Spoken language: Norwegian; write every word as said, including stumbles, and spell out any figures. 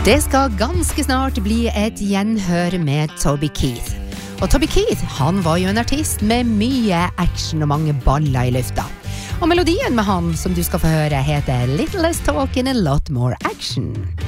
Det skal ganske snart bli et gjenhør med Toby Keith. Og Toby Keith, han var jo en artist med mye action og mange baller i lufta. Og melodien med han som du skal få høre heter Little Less Talk and a Lot More Action.